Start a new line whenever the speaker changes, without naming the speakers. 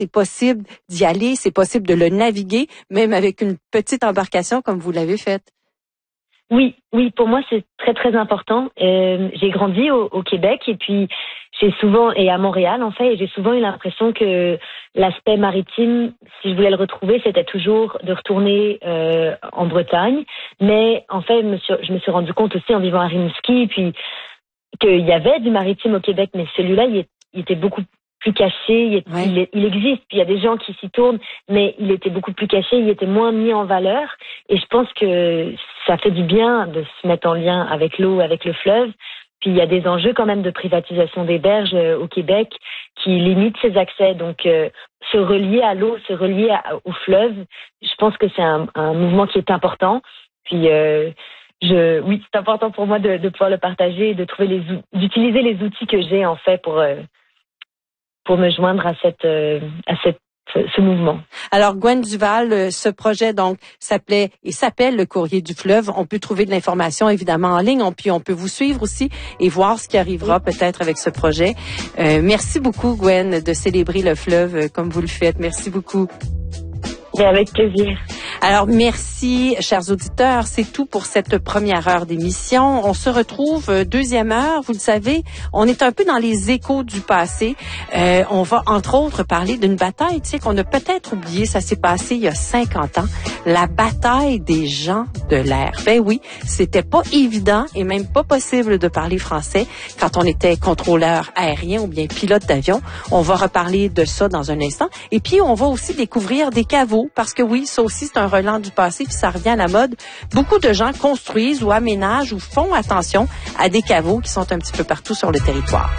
c'est possible d'y aller, c'est possible de le naviguer, même avec une petite embarcation comme vous l'avez faite.
Oui, pour moi c'est très très important. J'ai grandi au Québec et puis et à Montréal en fait, et j'ai souvent eu l'impression que l'aspect maritime, si je voulais le retrouver, c'était toujours de retourner en Bretagne. Mais en fait, je me suis rendu compte aussi en vivant à Rimouski, puis qu'il y avait du maritime au Québec, mais celui-là, il était beaucoup plus caché, il existe, puis il y a des gens qui s'y tournent, mais il était beaucoup plus caché, il était moins mis en valeur, et je pense que ça fait du bien de se mettre en lien avec l'eau, avec le fleuve, puis il y a des enjeux quand même de privatisation des berges au Québec qui limitent ces accès, donc se relier à l'eau, se relier au fleuve, je pense que c'est un mouvement qui est important, puis oui, c'est important pour moi de pouvoir le partager, d'utiliser les outils que j'ai en fait pour me joindre à ce mouvement.
Alors, Gwen Duval, ce projet donc s'appelle le Courrier du Fleuve. On peut trouver de l'information évidemment en ligne, puis on peut vous suivre aussi et voir ce qui arrivera peut-être avec ce projet. Merci beaucoup, Gwen, de célébrer le fleuve comme vous le faites. Merci beaucoup.
Et avec plaisir.
Alors, merci, chers auditeurs. C'est tout pour cette première heure d'émission. On se retrouve deuxième heure. Vous le savez, on est un peu dans les échos du passé. On va, entre autres, parler d'une bataille, qu'on a peut-être oublié. Ça s'est passé il y a 50 ans. La bataille des gens de l'air. Ben oui, c'était pas évident et même pas possible de parler français quand on était contrôleur aérien ou bien pilote d'avion. On va reparler de ça dans un instant. Et puis, on va aussi découvrir des caveaux parce que oui, ça aussi, c'est un relent du passé, puis ça revient à la mode. Beaucoup de gens construisent ou aménagent ou font attention à des caveaux qui sont un petit peu partout sur le territoire.